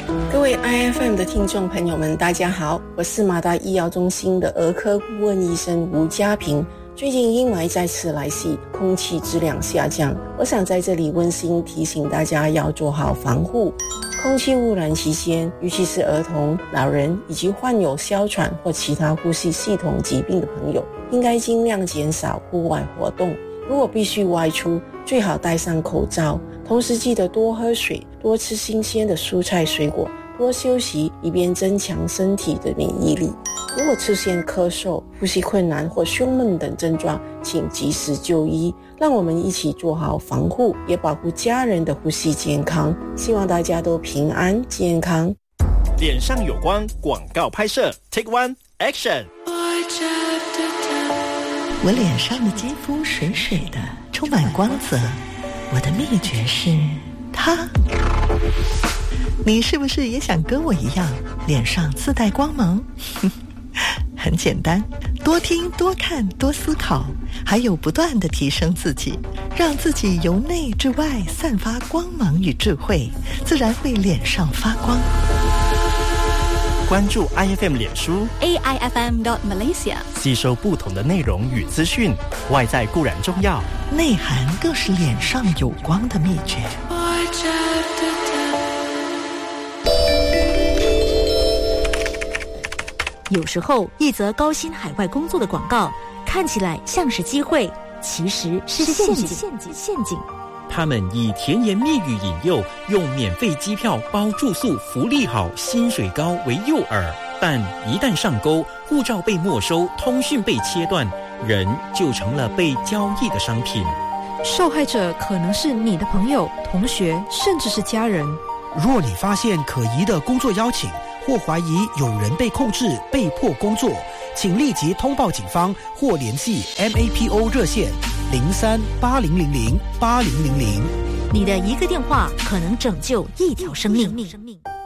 各位 IFM 的听众朋友们，大家好，我是马大医药中心的儿科顾问医生吴家平。最近阴霾再次来袭，空气质量下降，我想在这里温馨提醒大家要做好防护。空气污染期间，尤其是儿童、老人以及患有哮喘或其他呼吸系统疾病的朋友，应该尽量减少户外活动。如果必须外出，最好戴上口罩，同时记得多喝水，多吃新鲜的蔬菜水果，多休息，以便增强身体的免疫力。如果出现咳嗽、呼吸困难或胸闷等症状，请及时就医。让我们一起做好防护，也保护家人的呼吸健康。希望大家都平安健康。 脸上有光广告拍摄 Take One Action。 我脸上的肌肤水水的，充满光泽。我的秘诀是它。你是不是也想跟我一样，脸上自带光芒？很简单，多听多看多思考，还有不断地提升自己，让自己由内至外散发光芒与智慧，自然会脸上发光。 关注 IFM 脸书 AIFM.Malaysia， 吸收不同的内容与资讯，外在固然重要， 内涵更是脸上有光的秘诀。 有时候一则高薪海外工作的广告看起来像是机会，其实是陷阱。 他们以甜言蜜语引诱，用免费机票包住宿、福利好、薪水高为诱饵，但一旦上钩，护照被没收，通讯被切断，人就成了被交易的商品。 受害者可能是你的朋友、同学，甚至是家人。 若你发现可疑的工作邀请，或怀疑有人被控制、被迫工作，请立即通报警方或联系 MAPO 热线03-8000-8000。 你的一个电话可能拯救一条生命。